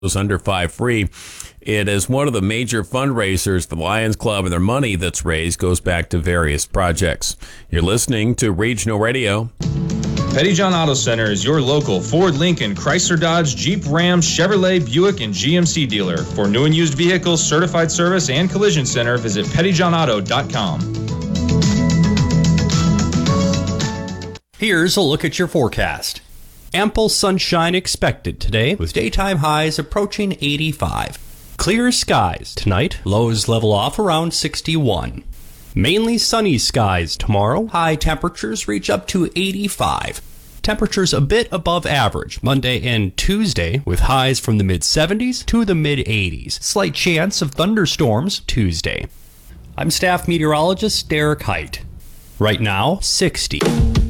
under 5 free. It is one of the major fundraisers for the Lions Club, and their money that's raised goes back to various projects. You're listening to Regional Radio. Pettyjohn Auto Center is your local Ford, Lincoln, Chrysler, Dodge, Jeep, Ram, Chevrolet, Buick, and GMC dealer. For new and used vehicles, certified service, and collision center, visit pettyjohnauto.com. Here's a look at your forecast. Ample sunshine expected today, with daytime highs approaching 85. Clear skies tonight, lows level off around 61. Mainly sunny skies tomorrow, high temperatures reach up to 85. Temperatures a bit above average Monday and Tuesday, with highs from the mid-70s to the mid-80s. Slight chance of thunderstorms Tuesday. I'm staff meteorologist Derek Height. Right now, 60.